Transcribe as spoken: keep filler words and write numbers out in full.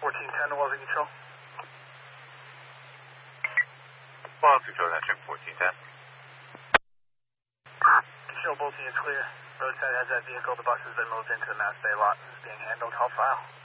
fourteen ten to Wellesley Control. Wellesley Control, that's fourteen ten. Control, both units clear. Roadside has that vehicle. The bus has been moved into the Mass Bay lot and is being handled. All file.